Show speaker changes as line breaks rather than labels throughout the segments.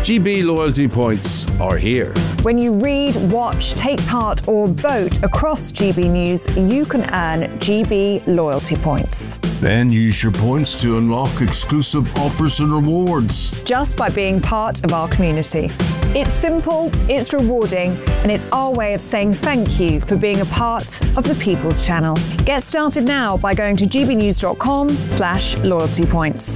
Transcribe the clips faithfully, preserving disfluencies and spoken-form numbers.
G B loyalty points are here.
When you read, watch, take part or vote across G B News, you can earn G B loyalty points.
Then use your points to unlock exclusive offers and rewards.
Just by being part of our community. It's simple, it's rewarding, and it's our way of saying thank you for being a part of the People's Channel. Get started now by going to gbnews.com slash loyalty points.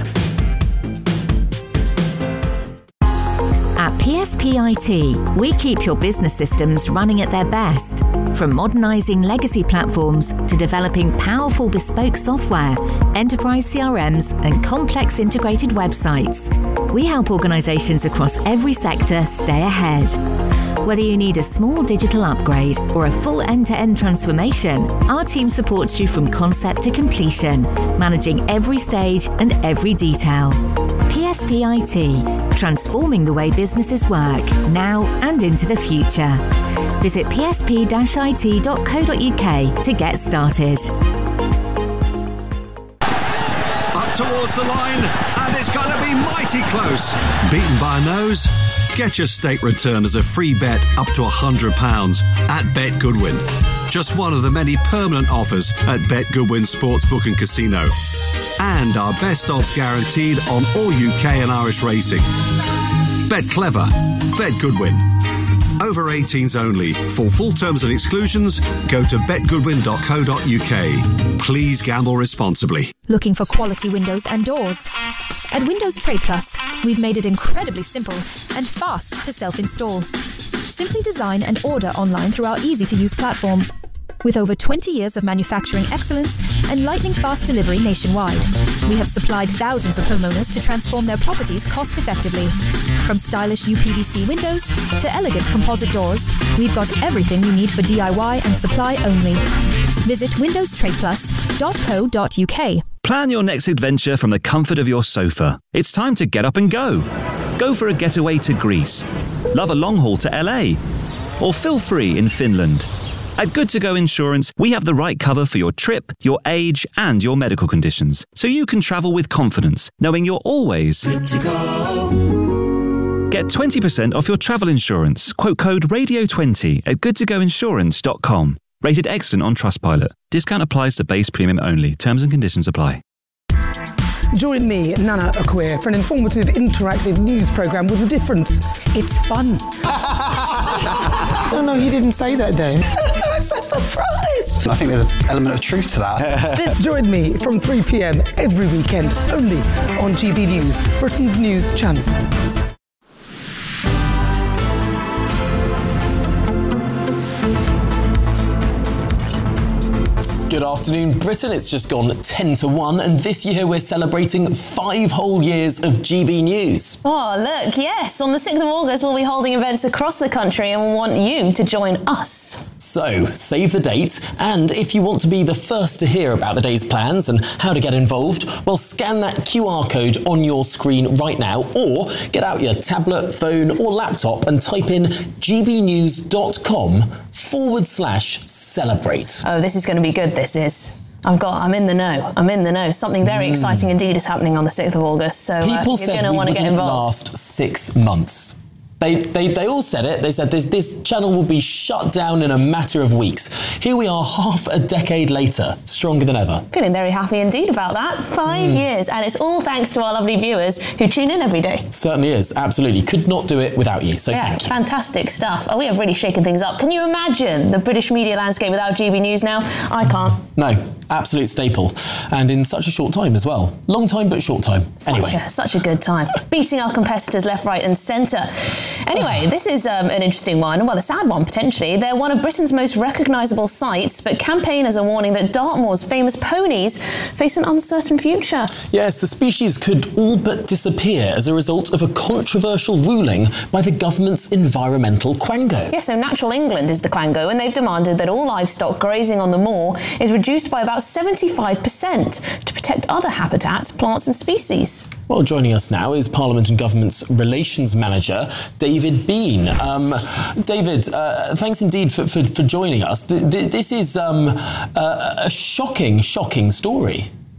At P S P I T, we keep your business systems running at their best. From modernising legacy platforms to developing powerful bespoke software, enterprise C R Ms and complex integrated websites, we help organisations across every sector stay ahead. Whether you need a small digital upgrade or a full end-to-end transformation, our team supports you from concept to completion, managing every stage and every detail. P S P I T, transforming the way businesses work, now and into the future. Visit p s p dash i t dot co dot u k to get started.
Up towards the line, and it's going to be mighty close. Beaten by a nose? Get your state return as a free bet up to one hundred pounds at Bet Goodwin. Just one of the many permanent offers at Bet Goodwin Sportsbook and Casino. And our best odds guaranteed on all U K and Irish racing. Bet clever. Bet Goodwin. Over eighteens only. For full terms and exclusions, go to bet goodwin dot co dot u k. Please gamble responsibly.
Looking for quality windows and doors? At Windows Trade Plus, we've made it incredibly simple and fast to self-install. Simply design and order online through our easy-to-use platform. With over twenty years of manufacturing excellence and lightning-fast delivery nationwide, we have supplied thousands of homeowners to transform their properties cost-effectively. From stylish U P V C windows to elegant composite doors, we've got everything you need for D I Y and supply only. Visit windows trade plus dot co dot u k.
Plan your next adventure from the comfort of your sofa. It's time to get up and go. Go for a getaway to Greece. Love a long haul to L A. Or feel free in Finland. At Good To Go Insurance, we have the right cover for your trip, your age, and your medical conditions, so you can travel with confidence, knowing you're always good to go. Get twenty percent off your travel insurance. Quote code radio twenty at good to go insurance dot com. Rated excellent on Trustpilot. Discount applies to base premium only. Terms and conditions apply.
Join me, Nana Akwe, for an informative, interactive news programme with a difference. It's fun.
No, no, he didn't say that, Dave.
I'm so surprised.
I think there's an element of truth to that.
Join me from three p m every weekend, only on G B News, Britain's news channel.
Good afternoon, Britain. It's just gone ten to one, and this year we're celebrating five whole years of G B News.
Oh, look, yes. On the sixth of August, we'll be holding events across the country and we want you to join us.
So, save the date, and if you want to be the first to hear about the day's plans and how to get involved, well, scan that Q R code on your screen right now, or get out your tablet, phone or laptop and type in gbnews.com forward slash celebrate.
Oh, this is going to be good, this is. I've got, I'm in the know. I'm in the know. Something very mm. exciting indeed is happening on the sixth of August, so uh,
People
you're going to want to get involved.
Last six months. They, they, they all said it. They said this, this channel will be shut down in a matter of weeks. Here we are half a decade later, stronger than ever.
Feeling very happy indeed about that. Five mm. years, and it's all thanks to our lovely viewers who tune in every day.
Certainly is, absolutely. Could not do it without you, so
yeah,
thank you.
Fantastic stuff. Oh, we have really shaken things up. Can you imagine the British media landscape without G B News now? I can't.
No, absolute staple. And in such a short time as well. Long time, but short time.
Such
anyway.
A, such a good time. Beating our competitors left, right and centre. Anyway, this is um, an interesting one, well, a sad one potentially. They're one of Britain's most recognisable sites, but campaigners are warning that Dartmoor's famous ponies face an uncertain future.
Yes, the species could all but disappear as a result of a controversial ruling by the government's environmental quango.
Yeah, so Natural England is the quango, and they've demanded that all livestock grazing on the moor is reduced by about seventy-five percent to protect other habitats, plants and species.
Well, joining us now is Parliament and Government's Relations Manager, David Bean. Um, David, uh, thanks indeed for, for, for joining us. The, the, this is um, a, a shocking, shocking story.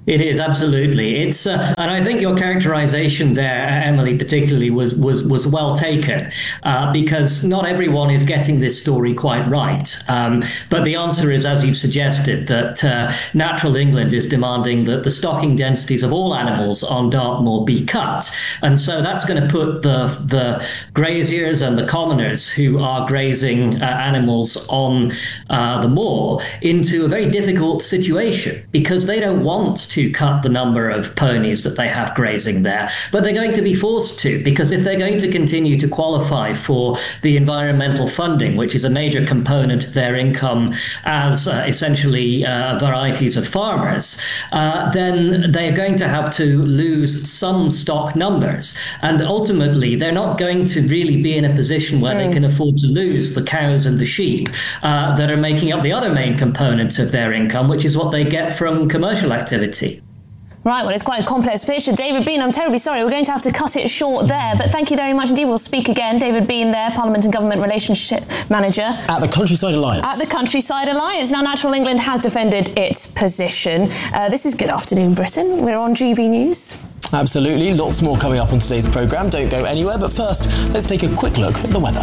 It is, absolutely. It's, uh, and I think your characterization there, Emily, particularly was was was well taken, uh, because not everyone is getting this story quite right. Um, but the answer is, as you've suggested, that uh, Natural England is demanding that the stocking densities of all animals on Dartmoor be cut, and so that's going to put the the graziers and the commoners who are grazing uh, animals on uh, the moor into a very difficult situation, because they don't want to to cut the number of ponies that they have grazing there, but they're going to be forced to, because if they're going to continue to qualify for the environmental funding, which is a major component of their income as uh, essentially uh, varieties of farmers, uh, then they're going to have to lose some stock numbers. And ultimately, they're not going to really be in a position where mm. they can afford to lose the cows and the sheep uh, that are making up the other main component of their income, which is what they get from commercial activity.
Right, well, it's quite a complex picture. David Bean, I'm terribly sorry, we're going to have to cut it short there, but thank you very much indeed. We'll speak again. David Bean there, Parliament and Government Relationship Manager.
At the Countryside Alliance.
At the Countryside Alliance. Now, Natural England has defended its position. Uh, this is Good Afternoon Britain. We're on G B News.
Absolutely. Lots more coming up on today's programme. Don't go anywhere, but first, let's take a quick look at the weather.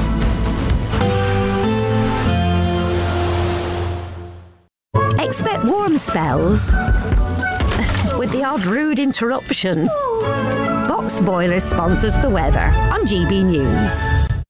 Expect warm spells with the odd rude interruption. Box Boilers sponsors the weather on G B News.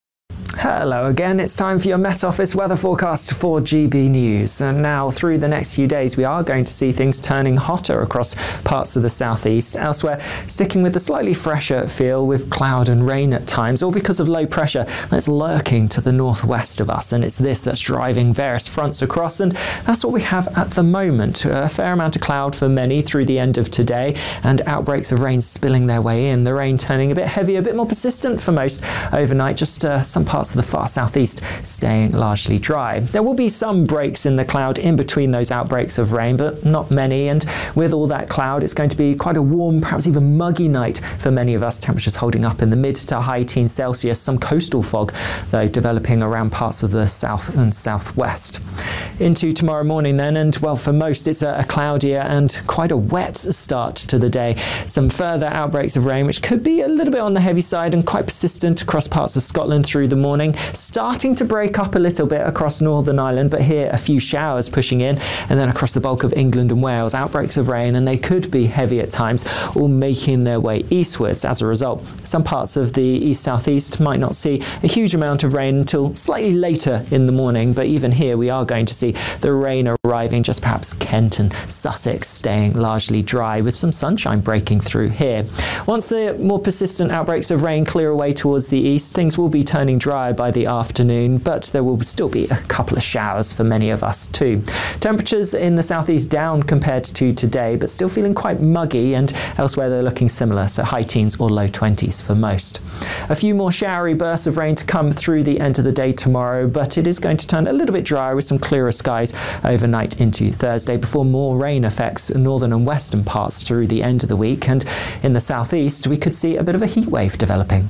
Hello again, it's time for your Met Office weather forecast for G B News. And now through the next few days we are going to see things turning hotter across parts of the southeast. Elsewhere, sticking with the slightly fresher feel with cloud and rain at times, all because of low pressure that's lurking to the northwest of us. And it's this that's driving various fronts across, and that's what we have at the moment. A fair amount of cloud for many through the end of today, and outbreaks of rain spilling their way in. The rain turning a bit heavier, a bit more persistent for most overnight, just uh, some parts of the far southeast staying largely dry. There will be some breaks in the cloud in between those outbreaks of rain, but not many, and with all that cloud it's going to be quite a warm, perhaps even muggy night for many of us. Temperatures holding up in the mid to high teens Celsius, some coastal fog though developing around parts of the south and southwest. Into tomorrow morning then, and well, for most it's a, a cloudier and quite a wet start to the day. Some further outbreaks of rain which could be a little bit on the heavy side and quite persistent across parts of Scotland through the morning, starting to break up a little bit across Northern Ireland, but here a few showers pushing in, and then across the bulk of England and Wales, outbreaks of rain, and they could be heavy at times, all making their way eastwards. As a result, some parts of the east-southeast might not see a huge amount of rain until slightly later in the morning, but even here we are going to see the rain arriving, just perhaps Kent and Sussex staying largely dry with some sunshine breaking through here. Once the more persistent outbreaks of rain clear away towards the east, things will be turning dry by the afternoon, but there will still be a couple of showers for many of us too. Temperatures in the southeast down compared to today, but still feeling quite muggy, and elsewhere they're looking similar, so high teens or low twenties for most. A few more showery bursts of rain to come through the end of the day tomorrow, but it is going to turn a little bit drier with some clearer skies overnight into Thursday before more rain affects northern and western parts through the end of the week, and in the southeast we could see a bit of a heat wave developing.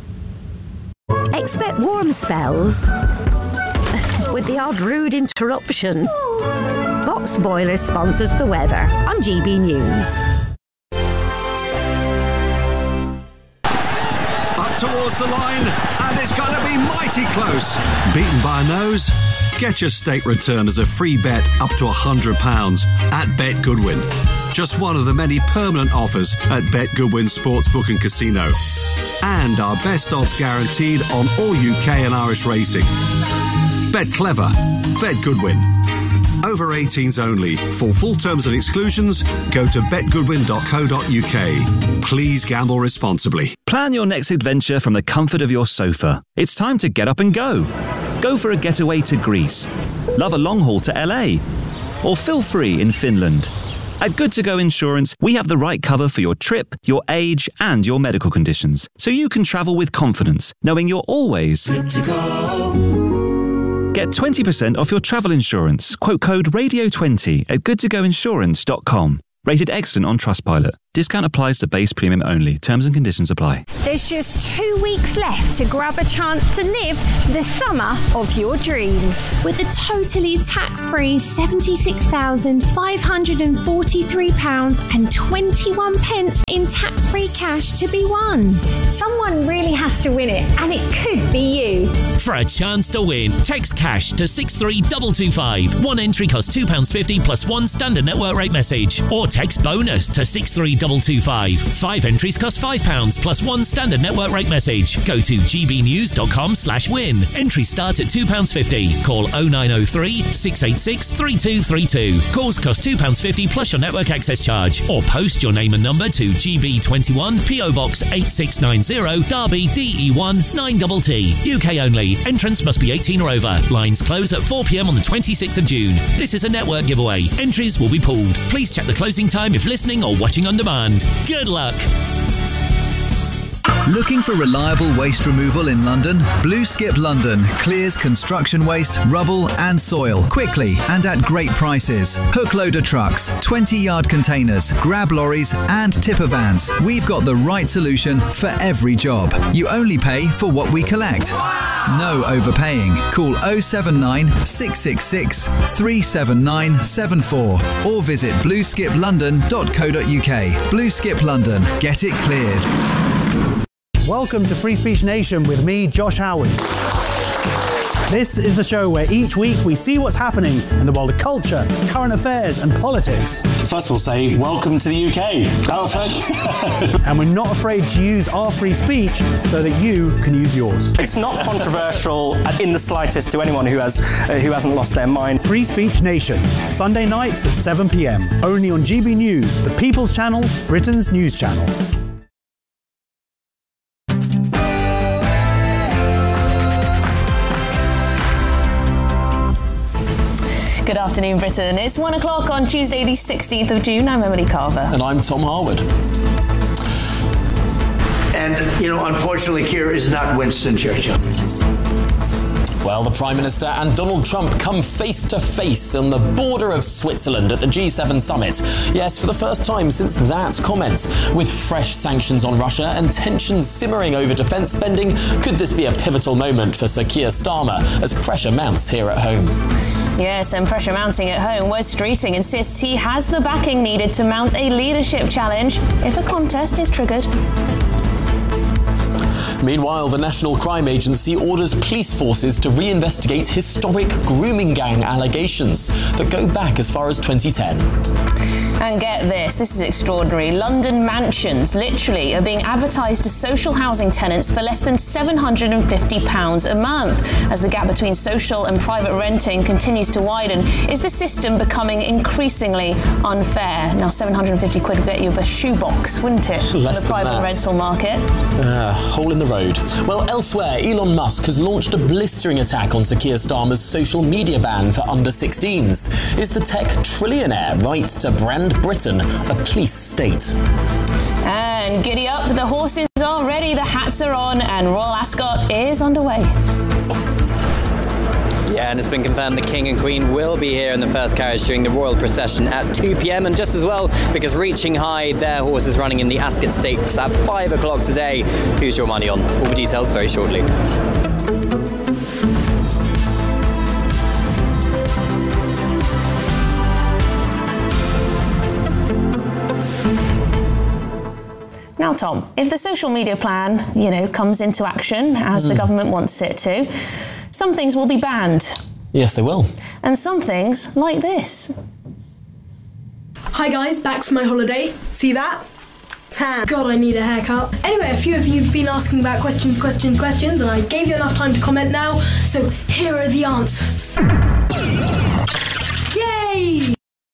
Expect warm spells with the odd rude interruption. Box Boilers sponsors the weather on G B News.
Up towards the line, and it's going to be mighty close. Beaten by a nose? Get your state return as a free bet up to one hundred pounds at Bet Goodwin. Just one of the many permanent offers at Bet Goodwin Sportsbook and Casino. And our best odds guaranteed on all U K and Irish racing. Bet clever. Bet Goodwin. Over eighteens only. For full terms and exclusions, go to bet goodwin dot co dot U K. Please gamble responsibly.
Plan your next adventure from the comfort of your sofa. It's time to get up and go. Go for a getaway to Greece. Love a long haul to L A. Or feel free in Finland. At Good To Go Insurance, we have the right cover for your trip, your age, and your medical conditions, so you can travel with confidence, knowing you're always good to go. Get twenty percent off your travel insurance. Quote code radio twenty at good to go insurance dot com. Rated excellent on Trustpilot. Discount applies to base premium only. Terms and conditions apply.
There's just two weeks left to grab a chance to live the summer of your dreams.
With a totally tax-free seventy-six thousand five hundred forty-three pounds and twenty-one pence in tax-free cash to be won.
Someone really has to win it, and it could be you.
For a chance to win, text cash to six three two two five. One entry costs two pounds fifty plus one standard network rate message. Or text bonus to six three two two five. Five entries cost five pounds plus one standard network rate message. Go to gbnews.com slash win. Entries start at two pounds fifty. Call oh nine oh three, six eight six, three two three two. Calls cost two pounds fifty plus your network access charge. Or post your name and number to G B twenty-one, P O Box eight six nine zero, Derby, D E one nine T T. U K only. Entrants must be eighteen or over. Lines close at four p m on the twenty-sixth of June. This is a network giveaway. Entries will be pooled. Please check the closing time if listening or watching on demand. Good luck.
Looking for reliable waste removal in London? Blue Skip London clears construction waste, rubble and soil quickly and at great prices. Hook loader trucks, twenty yard containers, grab lorries and tipper vans. We've got the right solution for every job. You only pay for what we collect. No overpaying. Call oh seven nine, six six six, three seven nine seven four or visit blue skip london dot co dot u k. Blue Skip London. Get it cleared.
Welcome to Free Speech Nation with me, Josh Howard. This is the show where each week we see what's happening in the world of culture, current affairs and politics.
First we'll say, welcome to the U K. Oh, thank you.
And we're not afraid to use our free speech so that you can use yours.
It's not controversial in the slightest to anyone who, has, uh, who hasn't lost their mind.
Free Speech Nation, Sunday nights at seven p m, only on G B News, the People's Channel, Britain's news channel.
Good afternoon, Britain. It's one o'clock on Tuesday, the sixteenth of June. I'm Emily Carver.
And I'm Tom Harwood.
And, you know, unfortunately, Keir is not Winston Churchill.
Well, the Prime Minister and Donald Trump come face to face on the border of Switzerland at the G seven summit. Yes, for the first time since that comment. With fresh sanctions on Russia and tensions simmering over defence spending, could this be a pivotal moment for Sir Keir Starmer as pressure mounts here at home?
Yes, and pressure mounting at home. Wes Streeting insists he has the backing needed to mount a leadership challenge if a contest is triggered.
Meanwhile, the National Crime Agency orders police forces to reinvestigate historic grooming gang allegations that go back as far as twenty ten.
And get this, this is extraordinary. London mansions literally are being advertised to social housing tenants for less than seven hundred fifty pounds a month. As the gap between social and private renting continues to widen, is the system becoming increasingly unfair? Now, seven hundred fifty quid would get you a shoebox, wouldn't it?
Less
in the private
that.
rental market.
Uh, hole in the road. Well, elsewhere, Elon Musk has launched a blistering attack on Sir Keir Starmer's social media ban for under sixteens. Is the tech trillionaire right to brand Britain a police state?
And giddy up, the horses are ready, the hats are on, and Royal Ascot is underway.
Yeah, and it's been confirmed the King and Queen will be here in the first carriage during the royal procession at two p m, and just as well because Reaching High, their horse is running in the Ascot Stakes at five o'clock today. Who's your money on? All the details very shortly.
Now, Tom, if the social media plan, you know, comes into action as mm. the government wants it to, some things will be banned.
Yes, they will.
And some things, like this.
Hi guys, back from my holiday. See that? Tan. God, I need a haircut. Anyway, a few of you have been asking about questions, questions, questions, and I gave you enough time to comment now, so here are the answers. Yay!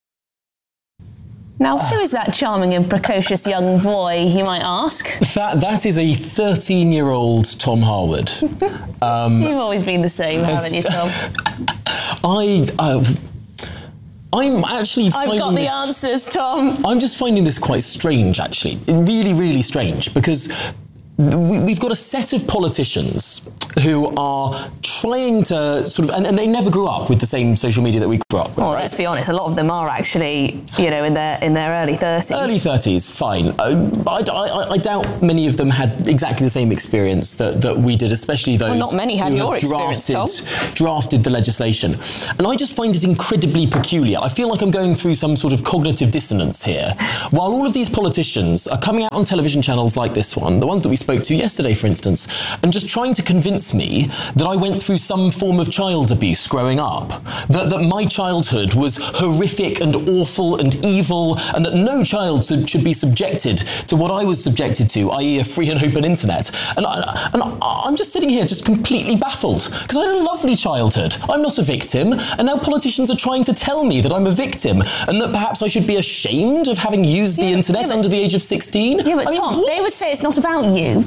Now, who is that charming and precocious young boy, you might ask?
That That is a thirteen-year-old Tom Harwood.
um, You've always been the same, haven't you, Tom?
I... Uh, I'm actually
I've
finding
got the
this,
answers, Tom.
I'm just finding this quite strange, actually. Really, really strange, because we've got a set of politicians who are trying to sort of, and, and they never grew up with the same social media that we grew up with.
Well,
right?
let's be honest, a lot of them are actually, you know, in their in their early thirties.
Early thirties, fine. Uh, I, I, I doubt many of them had exactly the same experience that, that we did, especially those
well, not many had
who
your
have
experience,
drafted,
Tom.
drafted the legislation. And I just find it incredibly peculiar. I feel like I'm going through some sort of cognitive dissonance here. While all of these politicians are coming out on television channels like this one, the ones that we spoke to yesterday, for instance, and just trying to convince me that I went through some form of child abuse growing up, that, that my childhood was horrific and awful and evil, and that no child should, should be subjected to what I was subjected to, that is a free and open internet. And, I, and I, I'm just sitting here just completely baffled, because I had a lovely childhood. I'm not a victim, and now politicians are trying to tell me that I'm a victim, and that perhaps I should be ashamed of having used yeah, the internet yeah, but, under the age of sixteen.
Yeah, but
I
Tom,
mean,
they would say it's not about you.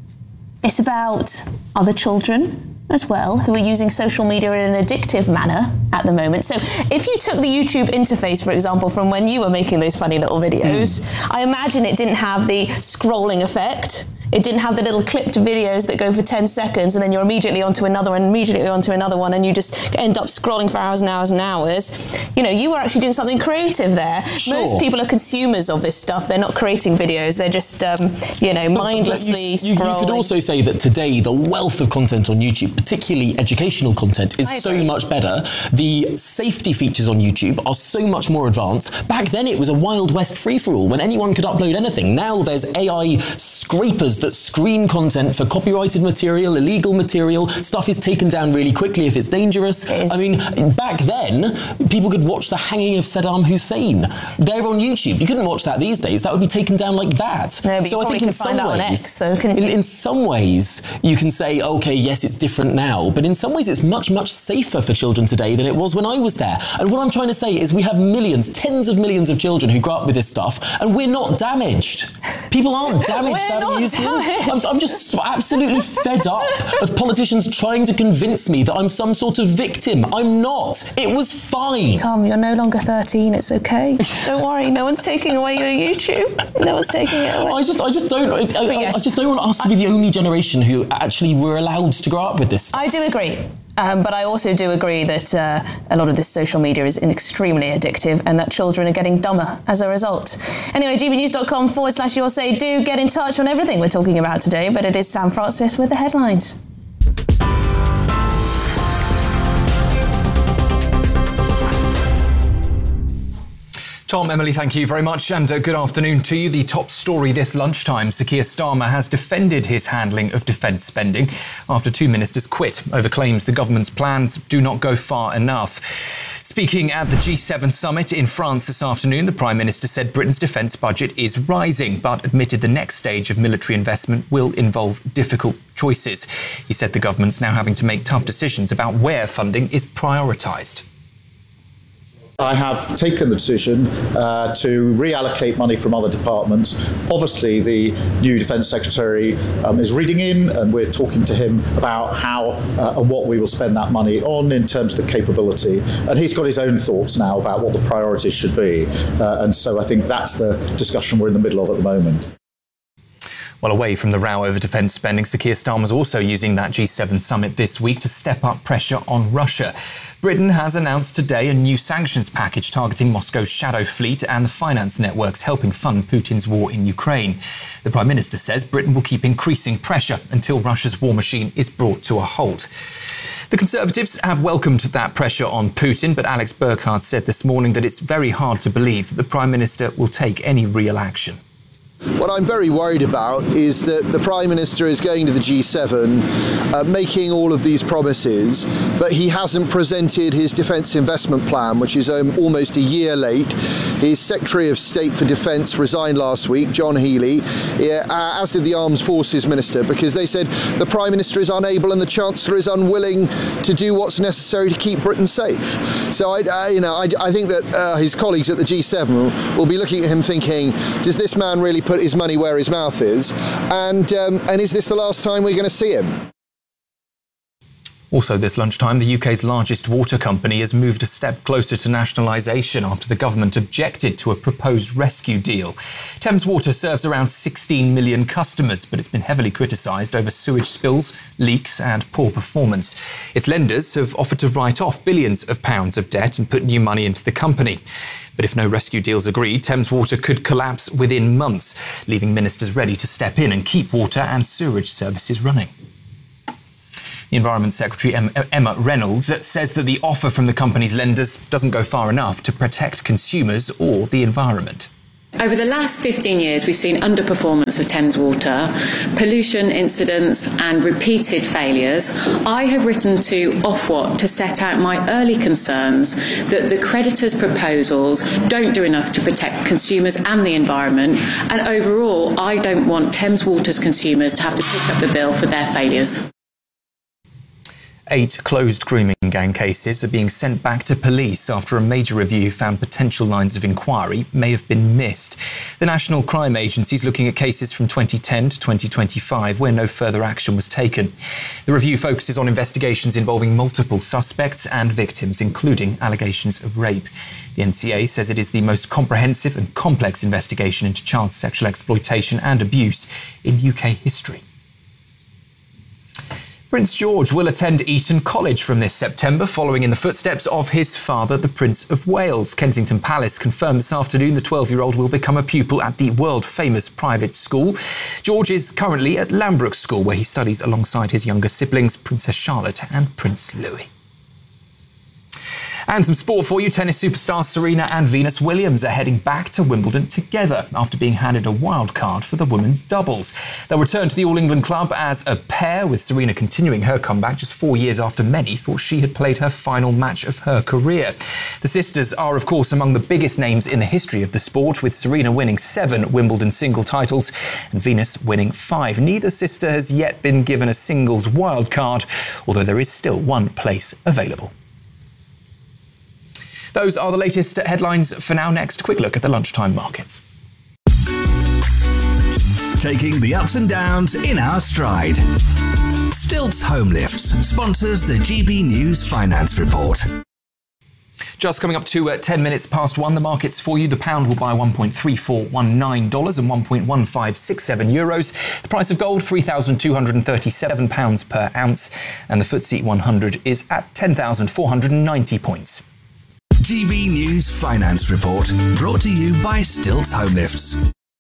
It's about other children as well who are using social media in an addictive manner at the moment. So if you took the YouTube interface, for example, from when you were making those funny little videos, mm. I imagine it didn't have the scrolling effect. It didn't have the little clipped videos that go for ten seconds and then you're immediately onto another one, immediately onto another one, and you just end up scrolling for hours and hours and hours. You know, you were actually doing something creative there.
Sure.
Most people are consumers of this stuff. They're not creating videos. They're just, um, you know, mindlessly
but, but you, you,
scrolling.
You could also say that today the wealth of content on YouTube, particularly educational content, is so much better. The safety features on YouTube are so much more advanced. Back then it was a Wild West free-for-all when anyone could upload anything. Now there's A I scrapers that screen content for copyrighted material, illegal material. Stuff is taken down really quickly if it's dangerous.
It
I mean, back then, people could watch the hanging of Saddam Hussein. They're on YouTube. You couldn't watch that these days. That would be taken down like that.
No, but
so
you
I think in some ways,
X, though, in,
in some ways, you can say, okay, yes, it's different now. But in some ways, it's much, much safer for children today than it was when I was there. And what I'm trying to say is we have millions, tens of millions of children who grow up with this stuff, and we're not damaged. People aren't damaged
we're
out of using them. I'm, I'm just absolutely fed up of politicians trying to convince me that I'm some sort of victim. I'm not. It was fine.
Tom, you're no longer thirteen. It's okay. Don't worry. No one's taking away your YouTube. No one's taking it away.
I just, I just don't. I, I,
yes,
I just don't want us to be the only generation who actually were allowed to grow up with this.
I do agree. Um, but I also do agree that uh, a lot of this social media is extremely addictive and that children are getting dumber as a result. Anyway, gbnews.com forward slash your say. Do get in touch on everything we're talking about today, but it is Sam Francis with the headlines.
Tom, Emily, thank you very much, and uh, good afternoon to you. The top story this lunchtime: Sir Keir Starmer has defended his handling of defence spending after two ministers quit over claims the government's plans do not go far enough. Speaking at the G seven summit in France this afternoon, the Prime Minister said Britain's defence budget is rising, but admitted the next stage of military investment will involve difficult choices. He said the government's now having to make tough decisions about where funding is prioritised.
I have taken the decision uh, to reallocate money from other departments. Obviously, the new Defence Secretary um, is reading in, and we're talking to him about how uh, and what we will spend that money on in terms of the capability. And he's got his own thoughts now about what the priorities should be. Uh, and so I think that's the discussion we're in the middle of at the moment.
Well, away from the row over defence spending, Sir Keir Starmer's also using that G seven summit this week to step up pressure on Russia. Britain has announced today a new sanctions package targeting Moscow's shadow fleet and the finance networks helping fund Putin's war in Ukraine. The Prime Minister says Britain will keep increasing pressure until Russia's war machine is brought to a halt. The Conservatives have welcomed that pressure on Putin, but Alex Burkhardt said this morning that it's very hard to believe that the Prime Minister will take any real action.
What I'm very worried about is that the Prime Minister is going to the G seven, uh, making all of these promises, but he hasn't presented his defence investment plan, which is um, almost a year late. His Secretary of State for Defence resigned last week, John Healey, uh, as did the Armed Forces Minister, because they said the Prime Minister is unable and the Chancellor is unwilling to do what's necessary to keep Britain safe. So I, I you know, I, I think that uh, his colleagues at the G seven will be looking at him thinking, does this man really put his money where his mouth is, and um, and is this the last time we're going to see him?
Also this lunchtime, the U K's largest water company has moved a step closer to nationalisation after the government objected to a proposed rescue deal. Thames Water serves around sixteen million customers, but it's been heavily criticised over sewage spills, leaks and poor performance. Its lenders have offered to write off billions of pounds of debt and put new money into the company. But if no rescue deal's agreed, Thames Water could collapse within months, leaving ministers ready to step in and keep water and sewerage services running. The Environment Secretary Emma Reynolds says that the offer from the company's lenders doesn't go far enough to protect consumers or the environment.
Over the last fifteen years, we've seen underperformance of Thames Water, pollution incidents and repeated failures. I have written to Ofwat to set out my early concerns that the creditors' proposals don't do enough to protect consumers and the environment, and overall, I don't want Thames Water's consumers to have to pick up the bill for their failures.
Eight closed grooming gang cases are being sent back to police after a major review found potential lines of inquiry may have been missed. The National Crime Agency is looking at cases from twenty ten to twenty twenty-five where no further action was taken. The review focuses on investigations involving multiple suspects and victims, including allegations of rape. The N C A says it is the most comprehensive and complex investigation into child sexual exploitation and abuse in U K history. Prince George will attend Eton College from this September, following in the footsteps of his father, the Prince of Wales. Kensington Palace confirmed this afternoon the twelve-year-old will become a pupil at the world-famous private school. George is currently at Lambrook School, where he studies alongside his younger siblings, Princess Charlotte and Prince Louis. And some sport for you. Tennis superstars Serena and Venus Williams are heading back to Wimbledon together after being handed a wild card for the women's doubles. They'll return to the All England club as a pair, with Serena continuing her comeback just four years after many thought she had played her final match of her career. The sisters are, of course, among the biggest names in the history of the sport, with Serena winning seven Wimbledon single titles and Venus winning five. Neither sister has yet been given a singles wild card, although there is still one place available. Those are the latest headlines for now. Next, quick look at the lunchtime markets.
Taking the ups and downs in our stride. Stilts Home Lifts sponsors the G B News Finance Report.
Just coming up to uh, ten minutes past one, the markets for you. The pound will buy one point three four one nine dollars and one point one five six seven euros. The price of gold, three thousand two hundred thirty-seven pounds per ounce. And the F T S E one hundred is at ten thousand four hundred ninety points.
G B News Finance Report, brought to you by Stilts Home Lifts.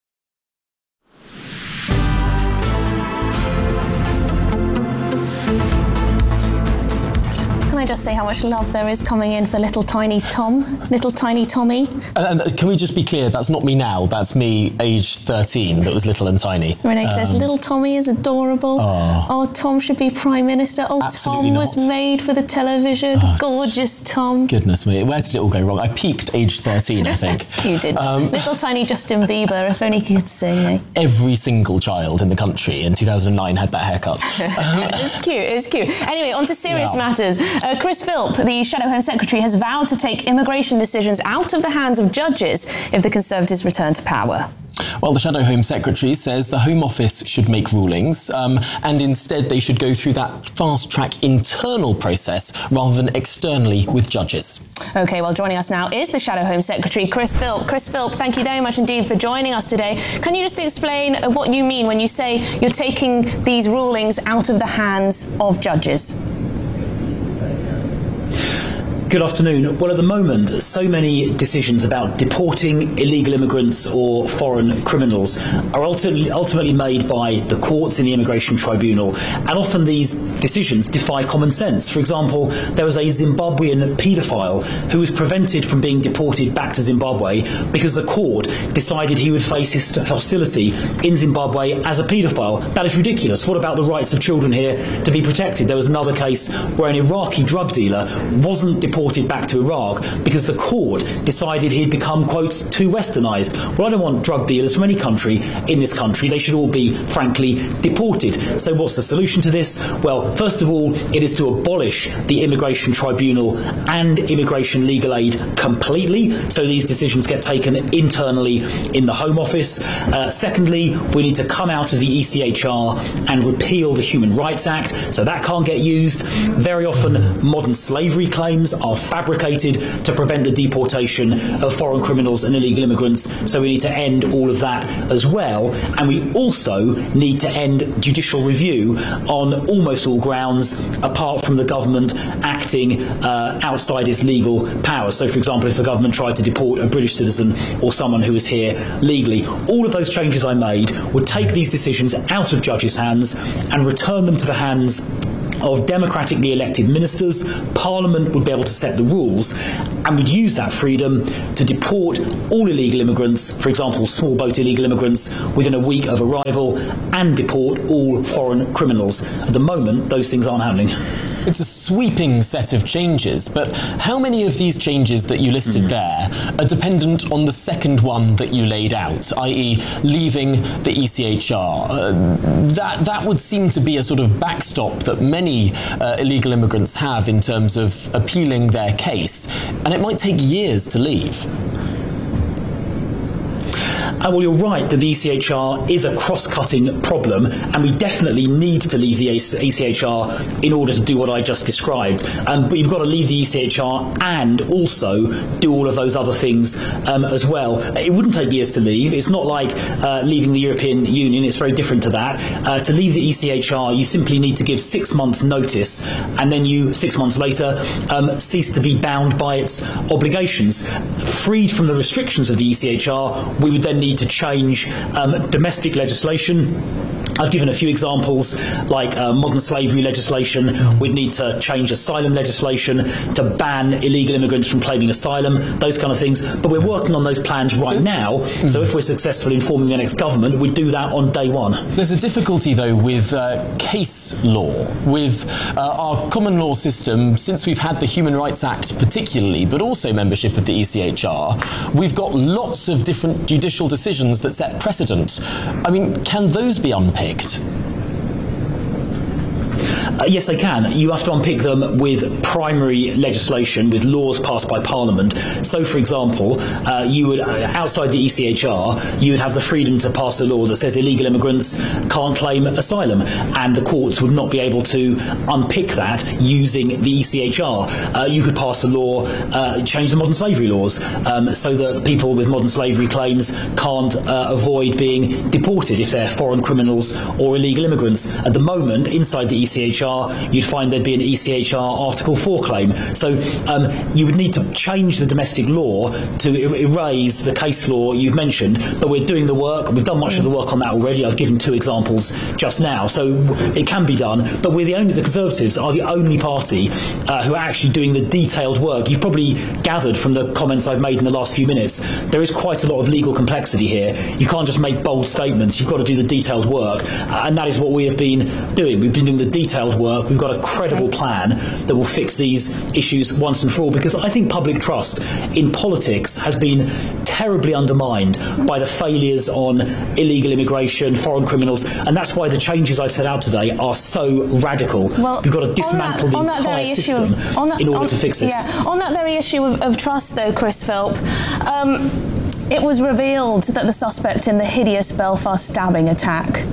Can I just say how much love there is coming in for little tiny Tom, little tiny Tommy?
And, and can we just be clear, that's not me now, that's me age thirteen that was little and tiny.
Renee um, says, little Tommy is adorable.
Oh,
oh Tom should be Prime Minister. Oh, Tom not. was made for the television. Oh, gorgeous Tom.
Goodness me, where did it all go wrong? I peaked age thirteen, I think.
You did. Um, little tiny Justin Bieber, if only he could sing. Eh?
Every single child in the country in two thousand nine had that haircut.
It's cute, it's cute. Anyway, on to serious yeah. matters. Uh, Chris Philp, the Shadow Home Secretary, has vowed to take immigration decisions out of the hands of judges if the Conservatives return to power.
Well, the Shadow Home Secretary says the Home Office should make rulings um, and instead they should go through that fast-track internal process rather than externally with judges.
OK, well, joining us now is the Shadow Home Secretary, Chris Philp. Chris Philp, thank you very much indeed for joining us today. Can you just explain what you mean when you say you're taking these rulings out of the hands of judges?
Good afternoon. Well, at the moment, so many decisions about deporting illegal immigrants or foreign criminals are ultimately, ultimately made by the courts in the Immigration Tribunal, and often these decisions defy common sense. For example, there was a Zimbabwean paedophile who was prevented from being deported back to Zimbabwe because the court decided he would face hostility in Zimbabwe as a paedophile. That is ridiculous. What about the rights of children here to be protected? There was another case where an Iraqi drug dealer wasn't deported deported back to Iraq because the court decided he'd become, quotes, too westernised. Well, I don't want drug dealers from any country in this country. They should all be, frankly, deported. So what's the solution to this? Well, first of all, it is to abolish the Immigration Tribunal and immigration legal aid completely, so these decisions get taken internally in the Home Office. Uh, secondly, we need to come out of the E C H R and repeal the Human Rights Act, so that can't get used. Very often, modern slavery claims are fabricated to prevent the deportation of foreign criminals and illegal immigrants, so we need to end all of that as well. And we also need to end judicial review on almost all grounds, apart from the government acting uh, outside its legal powers. So, for example, if the government tried to deport a British citizen or someone who was here legally, all of those changes I made would take these decisions out of judges' hands and return them to the hands of democratically elected ministers. Parliament would be able to set the rules and would use that freedom to deport all illegal immigrants, for example, small boat illegal immigrants, within a week of arrival, and deport all foreign criminals. At the moment, those things aren't happening.
It's a sweeping set of changes, but how many of these changes that you listed mm. there are dependent on the second one that you laid out, that is leaving the E C H R? Uh, that, that would seem to be a sort of backstop that many uh, illegal immigrants have in terms of appealing their case, and it might take years to leave.
Uh, well, you're right that the E C H R is a cross-cutting problem, and we definitely need to leave the E C H R in order to do what I just described. Um, but you've got to leave the E C H R and also do all of those other things um, as well. It wouldn't take years to leave. It's not like uh, leaving the European Union. It's very different to that. Uh, to leave the E C H R, you simply need to give six months' notice, and then you, six months later, um, cease to be bound by its obligations. Freed from the restrictions of the E C H R, we would then need to change um, domestic legislation. I've given a few examples, like uh, modern slavery legislation. We'd need to change asylum legislation to ban illegal immigrants from claiming asylum, those kind of things. But we're working on those plans right now, so if we're successful in forming the next government, we'd do that on day one.
There's a difficulty, though, with uh, case law, with uh, our common law system. Since we've had the Human Rights Act particularly, but also membership of the E C H R, we've got lots of different judicial decisions that set precedent. I mean, can those be unpicked?
Uh, yes, they can. You have to unpick them with primary legislation, with laws passed by Parliament. So, for example, uh, you would, uh, outside the E C H R, you would have the freedom to pass a law that says illegal immigrants can't claim asylum, and the courts would not be able to unpick that using the E C H R. Uh, you could pass a law, uh, change the modern slavery laws, um, so that people with modern slavery claims can't uh, avoid being deported if they're foreign criminals or illegal immigrants. At the moment, inside the E C H R, you'd find there'd be an E C H R Article four claim. So um, you would need to change the domestic law to er- erase the case law you've mentioned, but we're doing the work. We've done much of the work on that already. I've given two examples just now, so it can be done, but we're the only, the Conservatives are the only party uh, who are actually doing the detailed work. You've probably gathered from the comments I've made in the last few minutes, there is quite a lot of legal complexity here. You can't just make bold statements. You've got to do the detailed work, uh, and that is what we have been doing. We've been doing the detailed work. We've got a credible plan that will fix these issues once and for all, because I think public trust in politics has been terribly undermined by the failures on illegal immigration, foreign criminals, and that's why the changes I've set out today are so radical.
Well,
we've got to dismantle
that,
the entire system
of, on that,
in order
on,
to fix this.
Yeah, on that very issue of, of trust, though, Chris Philp, um, it was revealed that the suspect in the hideous Belfast stabbing attack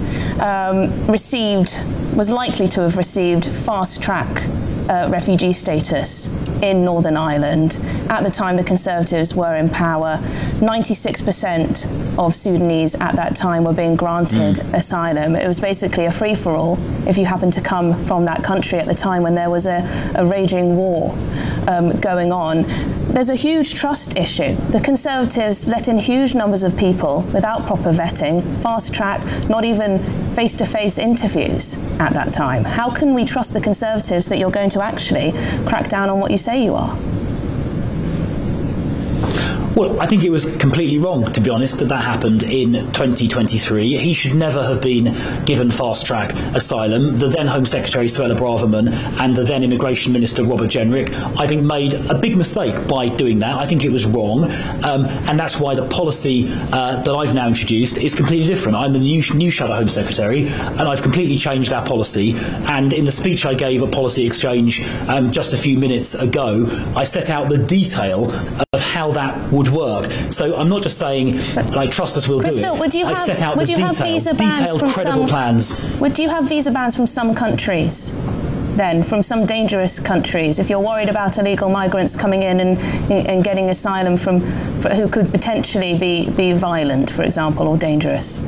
um, received, was likely to have received fast-track uh, refugee status in Northern Ireland. At the time the Conservatives were in power, ninety-six percent of Sudanese at that time were being granted mm. asylum. It was basically a free-for-all if you happened to come from that country at the time when there was a, a raging war um, going on. There's a huge trust issue. The Conservatives let in huge numbers of people without proper vetting, fast-track, not even face-to-face interviews at that time. How can we trust the Conservatives that you're going to actually crack down on what you say you are?
Well, I think it was completely wrong, to be honest, that that happened in twenty twenty-three. He should never have been given fast-track asylum. The then Home Secretary, Suella Braverman, and the then Immigration Minister, Robert Jenrick, I think made a big mistake by doing that. I think it was wrong, um, and that's why the policy uh, that I've now introduced is completely different. I'm the new, new Shadow Home Secretary, and I've completely changed our policy. And in the speech I gave at Policy Exchange um, just a few minutes ago, I set out the detail of how that would work. So I'm not just saying, like, trust us, we'll
Chris
do
Phil,
it.
would you
I
have,
set out
would
the
you
detail,
have visa bans
detailed,
from
credible
some
plans.
Would you have visa bans from some countries? Then, from some dangerous countries, if you're worried about illegal migrants coming in and, and getting asylum from, for, who could potentially be, be violent, for example, or dangerous?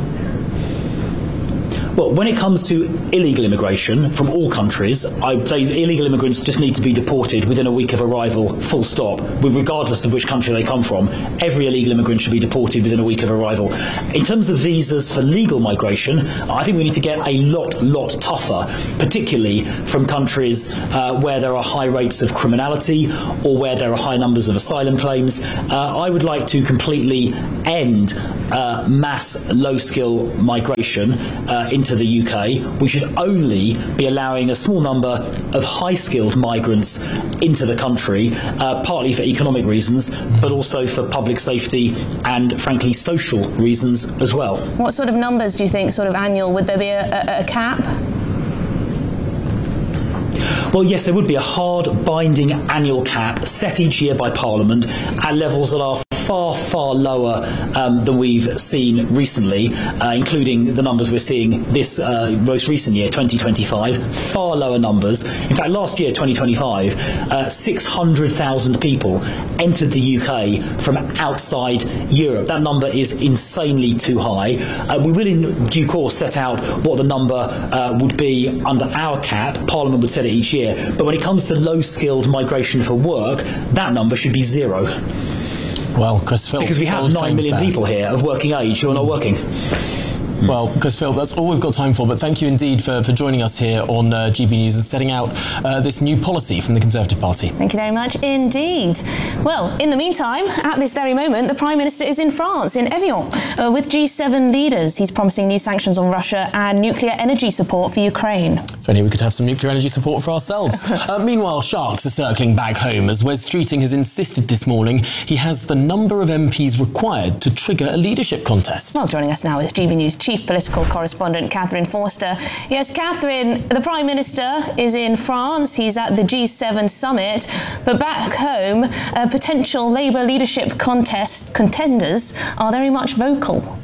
Well, when it comes to illegal immigration from all countries, I say illegal immigrants just need to be deported within a week of arrival, full stop, regardless of which country they come from. Every illegal immigrant should be deported within a week of arrival. In terms of visas for legal migration, I think we need to get a lot, lot tougher, particularly from countries uh, where there are high rates of criminality or where there are high numbers of asylum claims. Uh, I would like to completely end uh, mass low-skill migration uh, into the U K. We should only be allowing a small number of high-skilled migrants into the country, uh, partly for economic reasons, but also for public safety and, frankly, social reasons as well.
What sort of numbers do you think, sort of annual? Would there be a, a, a cap?
Well, yes, there would be a hard, binding annual cap set each year by Parliament at levels that are far, far lower um, than we've seen recently, uh, including the numbers we're seeing this uh, most recent year, twenty twenty-five, far lower numbers. In fact, last year, twenty twenty-five, uh, six hundred thousand people entered the U K from outside Europe. That number is insanely too high. Uh, we will in due course set out what the number uh, would be under our cap. Parliament would set it each year. But when it comes to low-skilled migration for work, that number should be zero.
Well, Chris Phil,
because we have nine million
there.
people here of working age who are not working.
Well, Chris Phil, that's all we've got time for, but thank you indeed for, for joining us here on uh, G B News and setting out uh, this new policy from the Conservative Party.
Thank you very much indeed. Well, in the meantime, at this very moment, the Prime Minister is in France, in Evian, uh, with G seven leaders. He's promising new sanctions on Russia and nuclear energy support for Ukraine.
If only we could have some nuclear energy support for ourselves. uh, meanwhile, sharks are circling back home as Wes Streeting has insisted this morning he has the number of M Ps required to trigger a leadership contest.
Well, joining us now is G B News Chief Political Correspondent Catherine Forster. Yes, Catherine, the Prime Minister is in France. He's at the G seven summit. But back home, uh, potential Labour leadership contest contenders are very much vocal.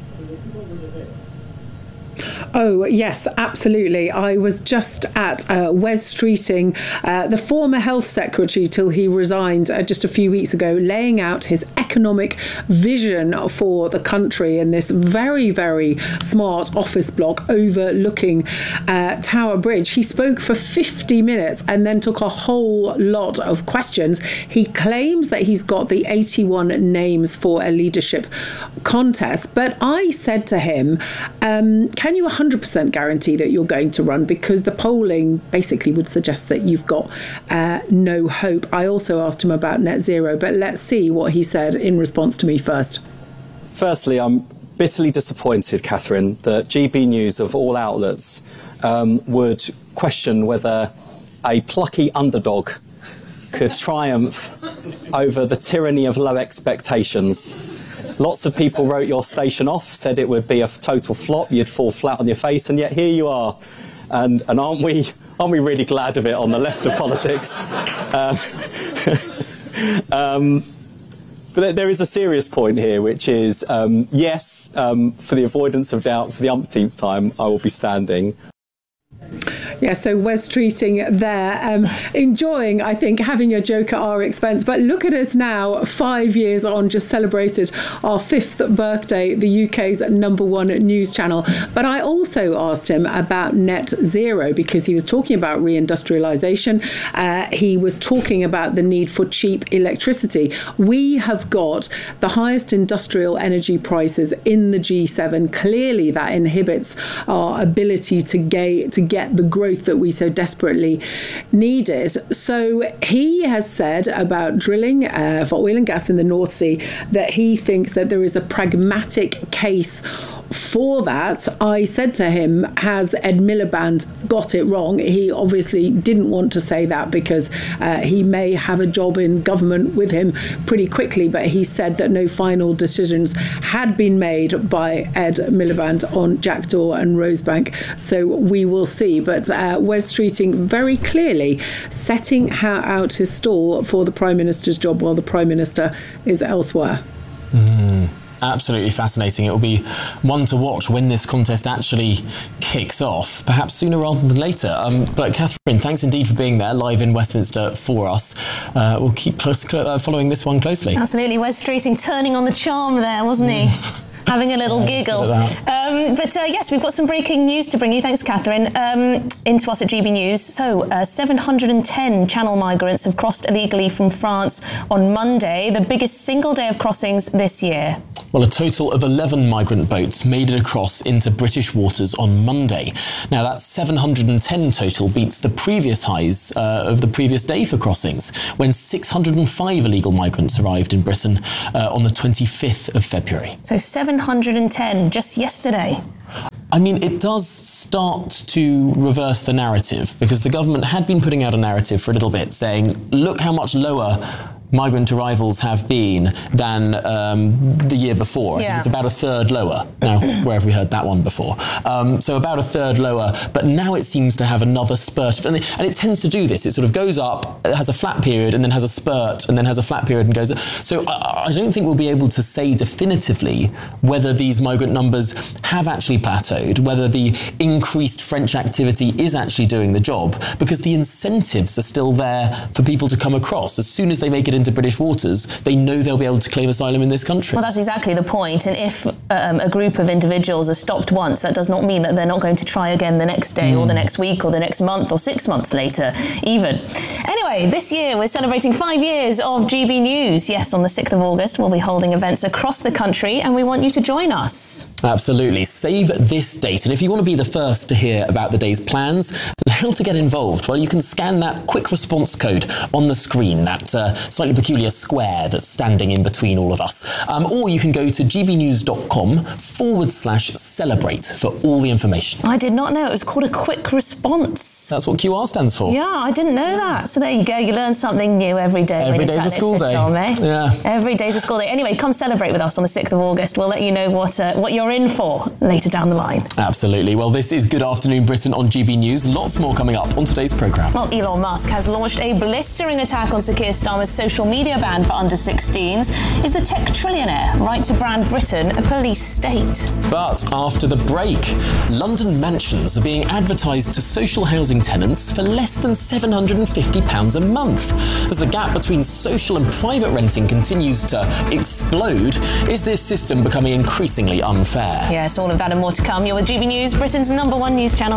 Oh, yes, absolutely. I was just at uh, Wes Streeting, uh, the former health secretary till he resigned uh, just a few weeks ago, laying out his economic vision for the country in this very, very smart office block overlooking uh, Tower Bridge. He spoke for fifty minutes and then took a whole lot of questions. He claims that he's got the eighty-one names for a leadership contest. But I said to him, um, can you one hundred percent guarantee that you're going to run? Because the polling basically would suggest that you've got uh, no hope. I also asked him about net zero, but let's see what he said in response to me first.
Firstly, I'm bitterly disappointed, Catherine, that G B News of all outlets um, would question whether a plucky underdog could triumph over the tyranny of low expectations. Lots of people wrote your station off, said it would be a total flop, you'd fall flat on your face, and yet here you are. And, and aren't we aren't we really glad of it on the left of politics? Um, um, but there is a serious point here, which is, um, yes, um, for the avoidance of doubt, for the umpteenth time, I will be standing.
Yeah, so Wes Streeting there, um, enjoying, I think, having a joke at our expense. But look at us now, five years on, just celebrated our fifth birthday, the U K's number one news channel. But I also asked him about net zero because he was talking about reindustrialisation. Uh, he was talking about the need for cheap electricity. We have got the highest industrial energy prices in the G seven. Clearly, that inhibits our ability to, ga- to get the growth growth that we so desperately needed. So he has said about drilling uh, for oil and gas in the North Sea that he thinks that there is a pragmatic case for that. I said to him, has Ed Miliband got it wrong? He obviously didn't want to say that because uh, he may have a job in government with him pretty quickly, but he said that no final decisions had been made by Ed Miliband on Jackdaw and Rosebank. So we will see. But uh, Wes Streeting very clearly setting out his stall for the Prime Minister's job while the Prime Minister is elsewhere.
Mm. Absolutely fascinating. It will be one to watch when this contest actually kicks off, perhaps sooner rather than later. Um, but Catherine, thanks indeed for being there live in Westminster for us. Uh, we'll keep close, cl- uh, following this one closely.
Absolutely. Wes Streeting turning on the charm there, wasn't he? Having a little yeah, giggle. Um, but uh, yes, we've got some breaking news to bring you. Thanks, Catherine. Um, into us at G B News. So, uh, seven hundred ten Channel migrants have crossed illegally from France on Monday, the biggest single day of crossings this year.
Well, a total of eleven migrant boats made it across into British waters on Monday. Now, that seven hundred ten total beats the previous highs uh, of the previous day for crossings, when six hundred five illegal migrants arrived in Britain uh, on the twenty-fifth of February.
So seven hundred ten just yesterday.
I mean, it does start to reverse the narrative, because the government had been putting out a narrative for a little bit saying, look how much lower migrant arrivals have been than um, the year before.
Yeah.
I think it's about a third lower. Now, where have we heard that one before? Um, so about a third lower, but now it seems to have another spurt. And it, and it tends to do this. It sort of goes up, it has a flat period, and then has a spurt, and then has a flat period and goes up. So I, I don't think we'll be able to say definitively whether these migrant numbers have actually plateaued, whether the increased French activity is actually doing the job, because the incentives are still there for people to come across. As soon as they make it into British waters, they know they'll be able to claim asylum in this country.
Well, that's exactly the point. And if um, a group of individuals are stopped once, that does not mean that they're not going to try again the next day mm. or the next week or the next month or six months later even. Anyway, this year we're celebrating five years of G B News. Yes, on the sixth of August we'll be holding events across the country, and we want you to join us.
Absolutely. Save this date. And if you want to be the first to hear about the day's plans and how to get involved, well, you can scan that quick response code on the screen, that uh, slightly peculiar square that's standing in between all of us. Um, or you can go to gbnews.com forward slash celebrate for all the information.
I did not know it was called a quick response.
That's what Q R stands for.
Yeah, I didn't know that. So there you go. You learn something new every day.
Every day's a school day.
Yeah. Every day's a school day. Anyway, come celebrate with us on the sixth of August. We'll let you know what uh, what you're in for later down the line.
Absolutely. Well, this is Good Afternoon Britain on G B News. Lots more coming up on today's programme.
Well, Elon Musk has launched a blistering attack on Sir Keir Starmer's social media ban for under sixteens. Is the tech trillionaire right to brand Britain a police state?
But after the break, London mansions are being advertised to social housing tenants for less than seven hundred fifty pounds a month. As the gap between social and private renting continues to explode, is this system becoming increasingly unfair?
Yes, all of that and more to come. You're with G B News, Britain's number one news channel.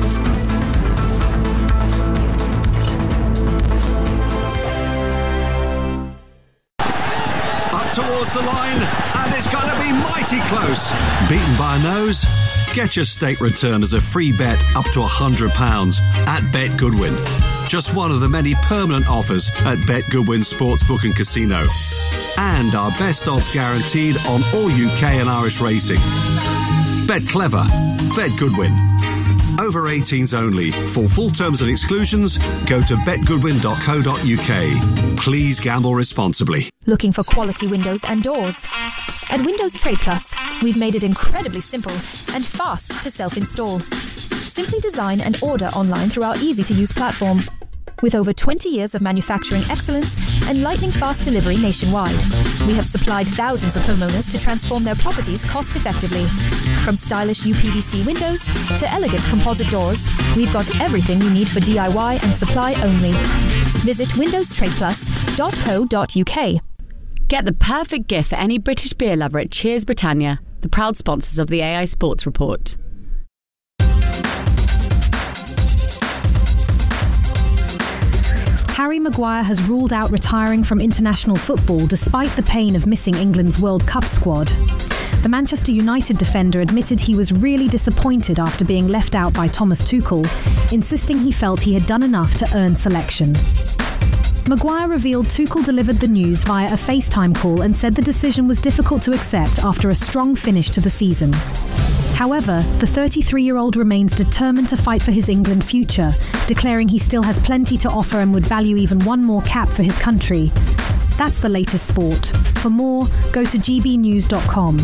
Towards the line, and it's going to be mighty close. Beaten by a nose? Get your state return as a free bet up to one hundred pounds at Bet Goodwin. Just one of the many permanent offers at Bet Goodwin Sportsbook and Casino. And our best odds guaranteed on all U K and Irish racing. Bet clever. Bet Goodwin. Over eighteens only. For full terms and exclusions, go to bet goodwin dot co dot U K. Please gamble responsibly.
Looking for quality windows and doors? At Windows Trade Plus, we've made it incredibly simple and fast to self-install. Simply design and order online through our easy-to-use platform. With over twenty years of manufacturing excellence and lightning-fast delivery nationwide, we have supplied thousands of homeowners to transform their properties cost-effectively. From stylish U P V C windows to elegant composite doors, we've got everything you need for D I Y and supply only. Visit windows trade plus dot co dot U K.
Get the perfect gift for any British beer lover at Cheers Britannia, the proud sponsors of the A I Sports Report.
Harry Maguire has ruled out retiring from international football despite the pain of missing England's World Cup squad.
The Manchester United defender admitted he was really disappointed after being left out by Thomas Tuchel, insisting he felt he had done enough to earn selection. Maguire revealed Tuchel delivered the news via a FaceTime call and said the decision was difficult to accept after a strong finish to the season. However, the thirty-three-year-old remains determined to fight for his England future, declaring he still has plenty to offer and would value even one more cap for his country. That's the latest sport. For more, go to g b news dot com.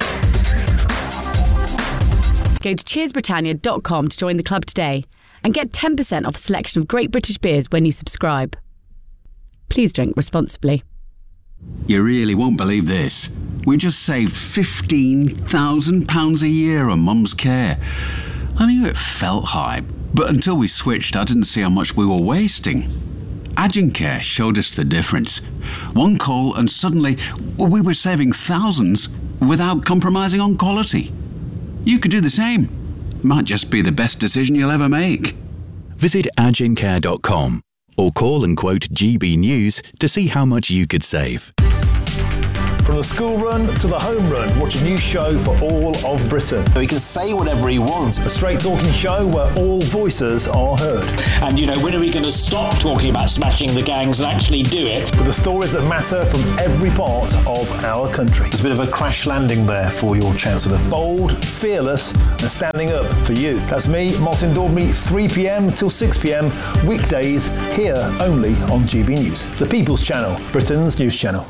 Go to cheers britannia dot com to join the club today and get ten percent off a selection of great British beers when you subscribe. Please drink responsibly.
You really won't believe this. We just saved fifteen thousand pounds a year on Mum's care. I knew it felt high, but until we switched, I didn't see how much we were wasting. Agencare showed us the difference. One call and suddenly we were saving thousands without compromising on quality. You could do the same. Might just be the best decision you'll ever make.
Visit agencare dot com or call and quote G B News to see how much you could save.
From the school run to the home run, watch a new show for all of Britain.
He can say whatever he wants.
A straight talking show where all voices are heard.
And, you know, when are we going to stop talking about smashing the gangs and actually do it?
With the stories that matter from every part of our country.
There's a bit of a crash landing there for your Chancellor.
Bold, fearless and standing up for you. That's me, Martin Daubney, three p.m. till six p.m. weekdays here only on G B News. The People's Channel, Britain's news channel.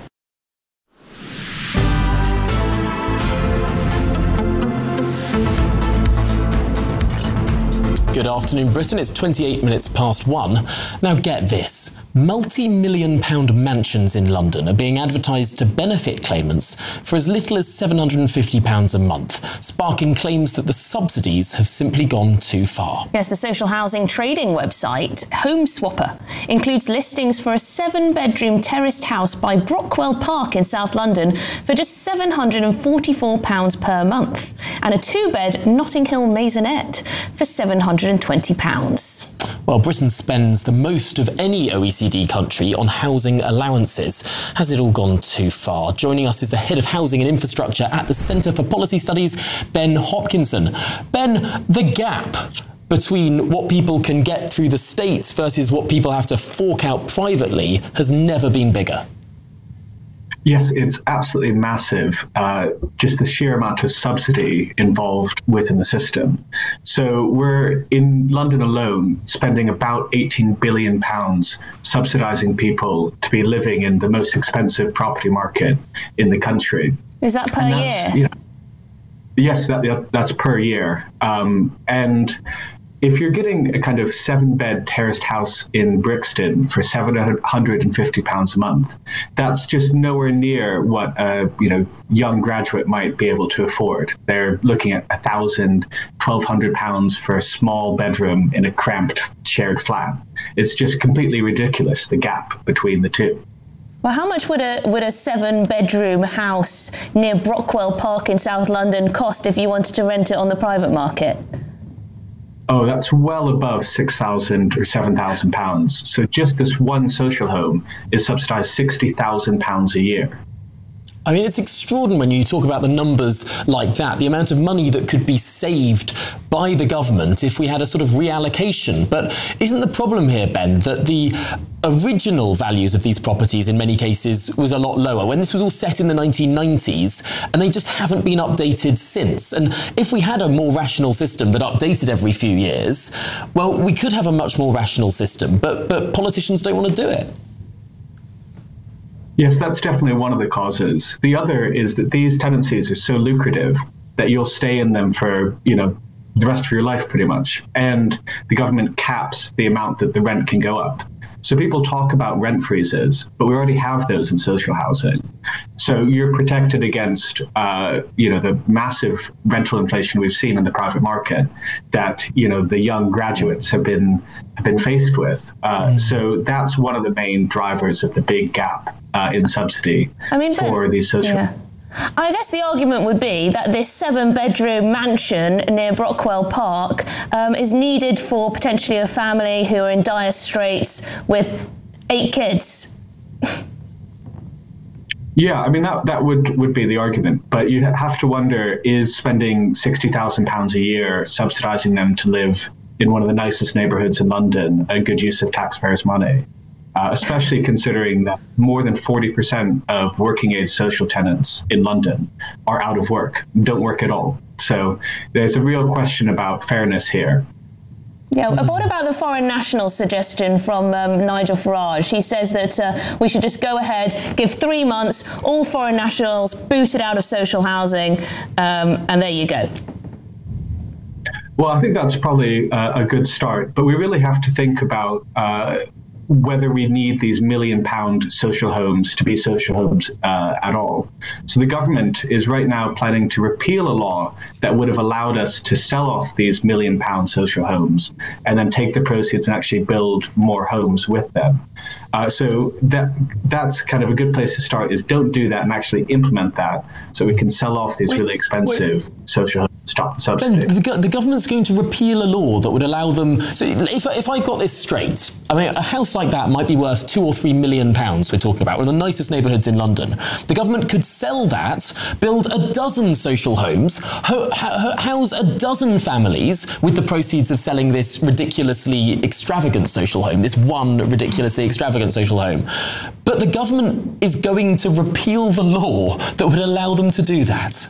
Good afternoon, Britain. It's twenty-eight minutes past one. Now get this. Multi-million pound mansions in London are being advertised to benefit claimants for as little as seven hundred fifty pounds a month, sparking claims that the subsidies have simply gone too far.
Yes, the social housing trading website HomeSwapper includes listings for a seven-bedroom terraced house by Brockwell Park in South London for just seven hundred forty-four pounds per month, and a two-bed Notting Hill maisonette for seven hundred twenty pounds.
Well, Britain spends the most of any O E C D country on housing allowances. Has it all gone too far? Joining us is the Head of Housing and Infrastructure at the Centre for Policy Studies, Ben Hopkinson. Ben, the gap between what people can get through the states versus what people have to fork out privately has never been bigger.
Yes, it's absolutely massive, uh, just the sheer amount of subsidy involved within the system. So we're, in London alone, spending about eighteen billion pounds subsidising people to be living in the most expensive property market in the country.
Is that per year?
You know, yes, that, that's per year. Um, and if you're getting a kind of seven-bed terraced house in Brixton for seven hundred fifty pounds a month, that's just nowhere near what a you know young graduate might be able to afford. They're looking at one thousand, twelve hundred pounds for a small bedroom in a cramped shared flat. It's just completely ridiculous, the gap between the two.
Well, how much would a would a seven-bedroom house near Brockwell Park in South London cost if you wanted to rent it on the private market?
Oh, that's well above six thousand or seven thousand pounds. So just this one social home is subsidised sixty thousand pounds a year.
I mean, it's extraordinary when you talk about the numbers like that, the amount of money that could be saved by the government if we had a sort of reallocation. But isn't the problem here, Ben, that the original values of these properties in many cases was a lot lower when this was all set in the nineteen nineties, and they just haven't been updated since? And if we had a more rational system that updated every few years, well, we could have a much more rational system, but but politicians don't want to do it.
Yes, that's definitely one of the causes. The other is that these tenancies are so lucrative that you'll stay in them for, you know, the rest of your life pretty much. And the government caps the amount that the rent can go up. So people talk about rent freezes, but we already have those in social housing. So you're protected against, uh, you know, the massive rental inflation we've seen in the private market that, you know, the young graduates have been have been faced with. Uh, mm. So that's one of the main drivers of the big gap uh, in subsidy
I mean,
for
but,
these social.
Yeah. I guess the argument would be that this seven-bedroom mansion near Brockwell Park um, is needed for potentially a family who are in dire straits with eight kids.
Yeah, I mean, that, that would, would be the argument. But you have to wonder, is spending sixty thousand pounds a year subsidising them to live in one of the nicest neighbourhoods in London a good use of taxpayers' money? Uh, especially considering that more than forty percent of working-age social tenants in London are out of work, don't work at all. So there's a real question about fairness here.
Yeah, what about the foreign national suggestion from um, Nigel Farage? He says that uh, we should just go ahead, give three months, all foreign nationals booted out of social housing, um, and there you go.
Well, I think that's probably uh, a good start, but we really have to think about uh, whether we need these million pound social homes to be social homes uh, at all. So the government is right now planning to repeal a law that would have allowed us to sell off these million pound social homes and then take the proceeds and actually build more homes with them. Uh, so that that's kind of a good place to start, is don't do that and actually implement that so we can sell off these wait, really expensive wait. social homes. Stop the subsidy.
Ben, the, the government's going to repeal a law that would allow them. So, if if I got this straight, I mean, a house like that might be worth two or three million pounds. We're talking about one of the nicest neighbourhoods in London. The government could sell that, build a dozen social homes, ho- ho- house a dozen families with the proceeds of selling this ridiculously extravagant social home, this one ridiculously extravagant social home. But the government is going to repeal the law that would allow them to do that.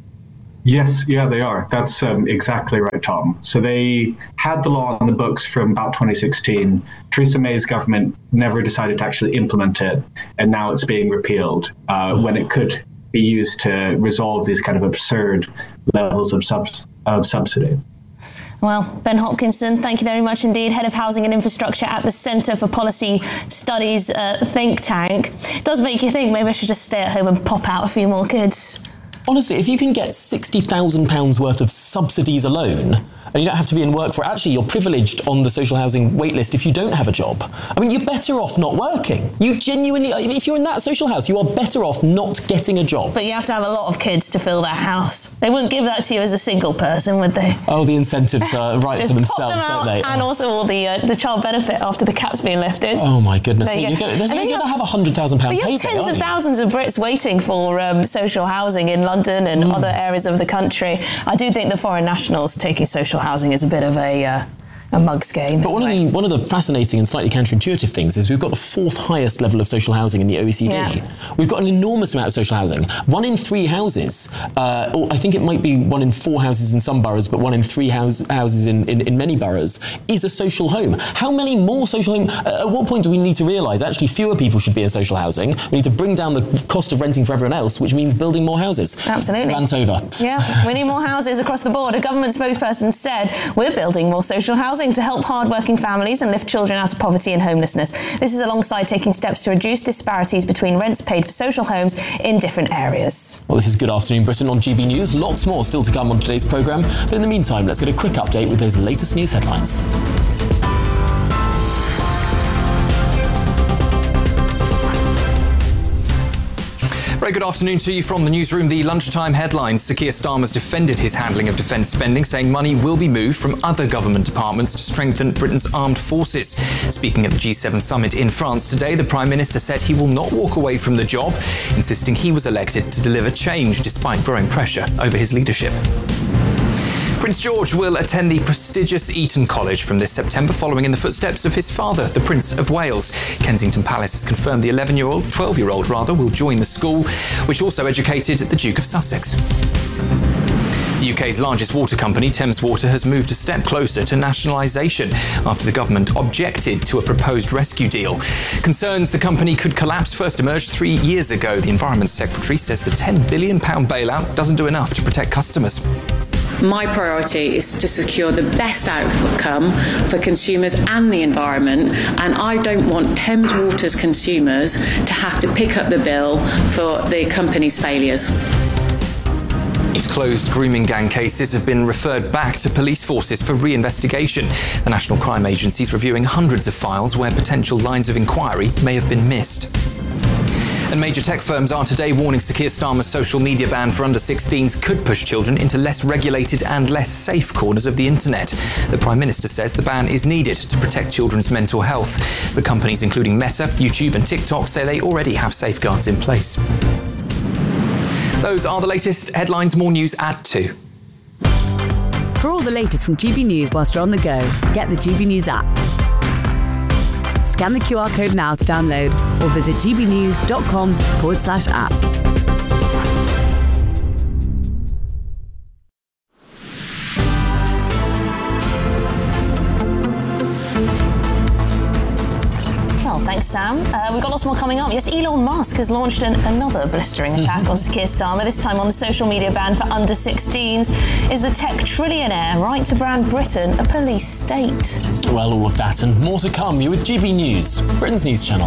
Yes, yeah, they are. That's um, exactly right, Tom. So they had the law on the books from about twenty sixteen. Theresa May's government never decided to actually implement it, and now it's being repealed uh, when it could be used to resolve these kind of absurd levels of, subs- of subsidy.
Well, Ben Hopkinson, thank you very much indeed, Head of Housing and Infrastructure at the Centre for Policy Studies uh, think tank. It does make you think maybe I should just stay at home and pop out a few more kids.
Honestly, if you can get sixty thousand pounds worth of subsidies alone, and you don't have to be in work for it, actually you're privileged on the social housing waitlist if you don't have a job. I mean, you're better off not working. You genuinely, if you're in that social house, you are better off not getting a job.
But you have to have a lot of kids to fill that house. They wouldn't give that to you as a single person, would they?
Oh, the incentives are right for themselves,
them
don't they?
And
oh.
also all the uh, the child benefit after the cap's been lifted.
Oh my goodness
there
me,
you
you're going to have a one hundred thousand pounds payday,
But you have tens of thousands of Brits waiting for um, social housing in London and mm. other areas of the country. I do think the foreign nationals taking social housing is a bit of a a, uh, a mug's game.
But one of the one of the fascinating and slightly counterintuitive things is we've got the fourth highest level of social housing in the O E C D. Yeah. We've got an enormous amount of social housing. One in three houses, uh, or I think it might be one in four houses in some boroughs, but one in three house, houses in, in, in many boroughs, is a social home. How many more social homes? Uh, at what point do we need to realise actually fewer people should be in social housing? We need to bring down the cost of renting for everyone else, which means building more houses.
Absolutely.
Rant over.
Yeah, we need more houses across the board. A government spokesperson said, we're building more social housing to help hard-working families and lift children out of poverty and homelessness. This is alongside taking steps to reduce disparities between rents paid for social homes in different areas.
Well, this is Good Afternoon Britain on G B News. Lots more still to come on today's programme. But in the meantime, let's get a quick update with those latest news headlines.
Very good afternoon to you from the newsroom. The lunchtime headlines. Sir Keir Starmer's defended his handling of defence spending, saying money will be moved from other government departments to strengthen Britain's armed forces. Speaking at the G seven summit in France today, the Prime Minister said he will not walk away from the job, insisting he was elected to deliver change despite growing pressure over his leadership. Prince George will attend the prestigious Eton College from this September, following in the footsteps of his father, the Prince of Wales. Kensington Palace has confirmed the eleven-year-old, twelve-year-old rather, will join the school, which also educated the Duke of Sussex. The U K's largest water company, Thames Water, has moved a step closer to nationalisation after the government objected to a proposed rescue deal. Concerns the company could collapse first emerged three years ago. The Environment Secretary says the ten billion pounds bailout doesn't do enough to protect customers.
My priority is to secure the best outcome for consumers and the environment, and I don't want Thames Water's consumers to have to pick up the bill for the company's failures.
Its closed grooming gang cases have been referred back to police forces for re-investigation. The National Crime Agency is reviewing hundreds of files where potential lines of inquiry may have been missed. And major tech firms are today warning Sir Keir Starmer's social media ban for under sixteens could push children into less regulated and less safe corners of the internet. The Prime Minister says the ban is needed to protect children's mental health. But companies including Meta, YouTube and TikTok say they already have safeguards in place. Those are the latest headlines. More news at two.
For all the latest from G B News whilst you're on the go, get the G B News app. Scan the Q R code now to download or visit gbnews.com forward slash app.
Thanks, Sam. Uh, we've got lots more coming up. Yes, Elon Musk has launched an, another blistering attack on Sir Keir Starmer, this time on the social media ban for under sixteens. Is the tech trillionaire right to brand Britain a police state?
Well, all of that and more to come. You're with G B News, Britain's news channel.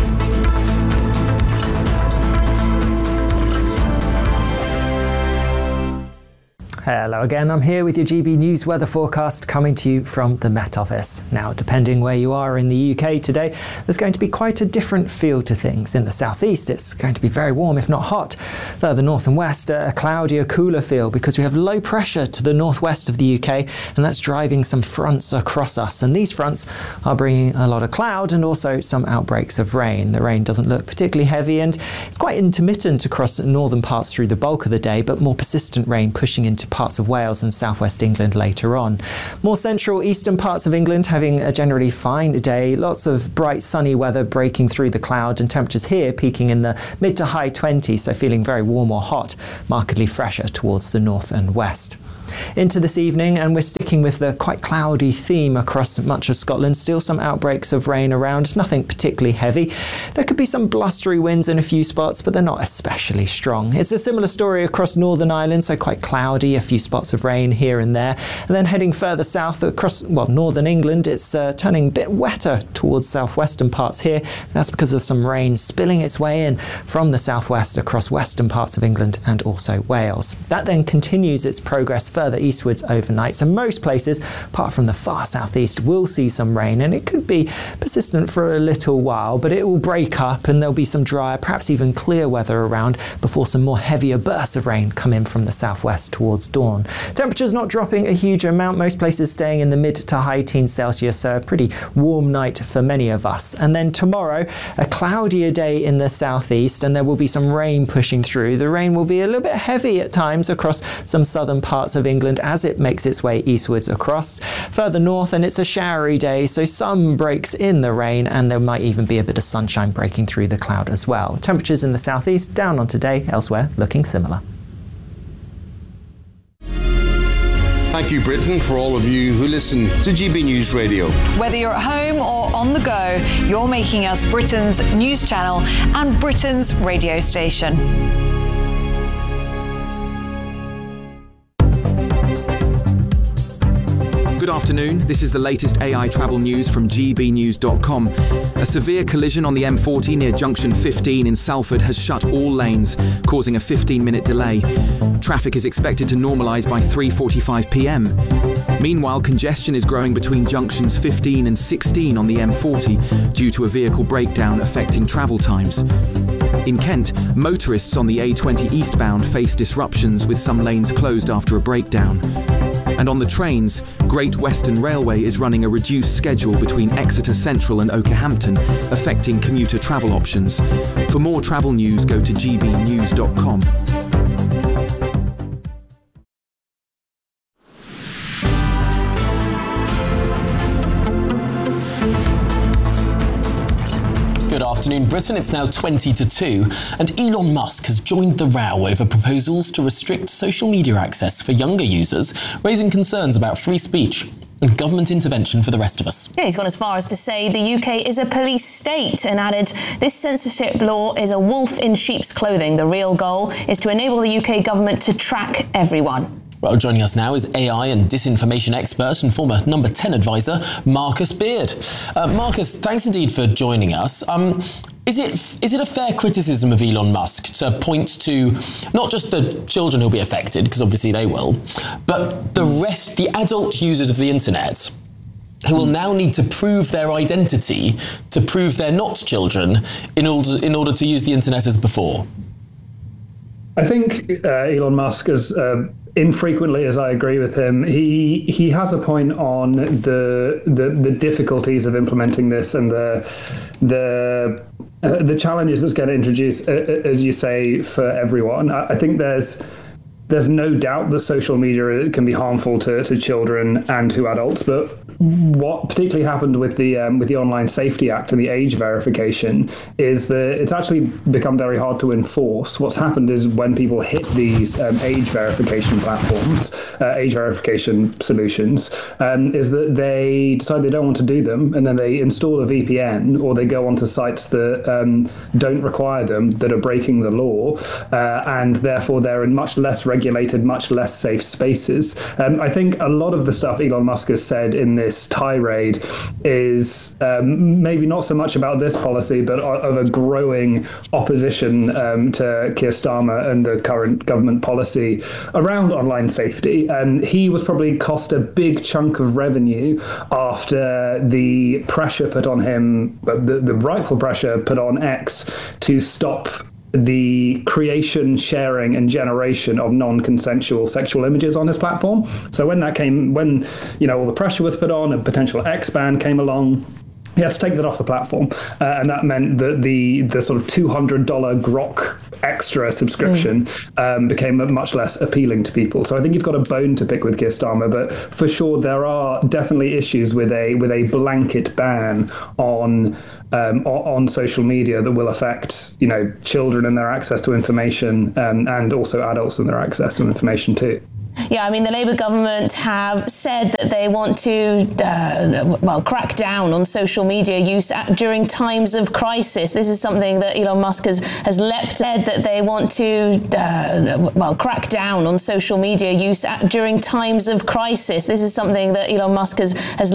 Hello again, I'm here with your G B News weather forecast coming to you from the Met Office. Now, depending where you are in the U K today, there's going to be quite a different feel to things. In the southeast, it's going to be very warm, if not hot. Further north and west, a cloudier, cooler feel because we have low pressure to the northwest of the U K, and that's driving some fronts across us. And these fronts are bringing a lot of cloud and also some outbreaks of rain. The rain doesn't look particularly heavy and it's quite intermittent across northern parts through the bulk of the day, but more persistent rain pushing into parts of Wales and southwest England later on. More central eastern parts of England having a generally fine day, lots of bright sunny weather breaking through the cloud and temperatures here peaking in the mid to high twenties, so feeling very warm or hot, markedly fresher towards the north and west. Into this evening, and we're sticking with the quite cloudy theme across much of Scotland, still some outbreaks of rain around, nothing particularly heavy. There could be some blustery winds in a few spots, but they're not especially strong. It's a similar story across Northern Ireland, so quite cloudy, a few spots of rain here and there. And then heading further south across, well, northern England, it's uh, turning a bit wetter towards southwestern parts here. That's because of some rain spilling its way in from the southwest across western parts of England and also Wales. That then continues its progress further eastwards overnight, so most places apart from the far southeast will see some rain, and it could be persistent for a little while, but it will break up and there'll be some drier, perhaps even clear weather around before some more heavier bursts of rain come in from the southwest towards dawn. Temperatures not dropping a huge amount, most places staying in the mid to high teens Celsius, so a pretty warm night for many of us. And then tomorrow, a cloudier day in the southeast, and there will be some rain pushing through. The rain will be a little bit heavy at times across some southern parts of England as it makes its way eastwards across. Further north, and it's a showery day, so some breaks in the rain, and there might even be a bit of sunshine breaking through the cloud as well. Temperatures in the southeast down on today, elsewhere looking similar.
Thank you, Britain, for all of you who listen to G B News Radio.
Whether you're at home or on the go, you're making us Britain's news channel and Britain's radio station.
Good afternoon, this is the latest A I travel news from G B news dot com. A severe collision on the M forty near junction fifteen in Salford has shut all lanes, causing a fifteen minute delay. Traffic is expected to normalise by three forty-five p m. Meanwhile, congestion is growing between junctions fifteen and sixteen on the M forty due to a vehicle breakdown affecting travel times. In Kent, motorists on the A twenty eastbound face disruptions with some lanes closed after a breakdown. And on the trains, Great Western Railway is running a reduced schedule between Exeter Central and Okehampton, affecting commuter travel options. For more travel news, go to G B news dot com.
Good afternoon, Britain. It's now twenty to two, and Elon Musk has joined the row over proposals to restrict social media access for younger users, raising concerns about free speech and government intervention for the rest of us.
Yeah, he's gone as far as to say the U K is a police state and added, this censorship law is a wolf in sheep's clothing. The real goal is to enable the U K government to track everyone.
Well, joining us now is A I and disinformation expert and former number ten advisor, Marcus Beard. Uh, Marcus, thanks indeed for joining us. Um, is it is it a fair criticism of Elon Musk to point to not just the children who'll be affected, because obviously they will, but the rest, the adult users of the internet, who will now need to prove their identity to prove they're not children in order in order to use the internet as before?
I think uh, Elon Musk, as uh, infrequently as I agree with him, he he has a point on the the, the difficulties of implementing this and the the uh, the challenges that's going to introduce, uh, as you say, for everyone. I, I think there's. There's no doubt that social media can be harmful to, to children and to adults, but what particularly happened with the um, with the Online Safety Act and the age verification is that it's actually become very hard to enforce. What's happened is when people hit these um, age verification platforms, uh, age verification solutions, um, is that they decide they don't want to do them, and then they install a V P N or they go onto sites that um, don't require them, that are breaking the law, uh, and therefore they're in much less regulated regulated, much less safe spaces. Um, I think a lot of the stuff Elon Musk has said in this tirade is um, maybe not so much about this policy, but of a growing opposition um, to Keir Starmer and the current government policy around online safety. And he was probably cost a big chunk of revenue after the pressure put on him, the, the rightful pressure put on X to stop the creation, sharing and generation of non-consensual sexual images on his platform. So when that came, when, you know, all the pressure was put on, a potential X ban came along, he had to take that off the platform. Uh, and that meant that the the sort of two hundred dollars Grok extra subscription mm. um, became much less appealing to people. So I think he's got a bone to pick with Keir Starmer, but for sure there are definitely issues with a with a blanket ban on um, on social media that will affect, you know, children and their access to information, um, and also adults and their access to information too.
Yeah, I mean, the Labour government have said that they want to, uh, well, crack down on social media use at, during times of crisis. This is something that Elon Musk has, has leapt said that they want to, uh, well, crack down on social media use at, during times of crisis. This is something that Elon Musk has, has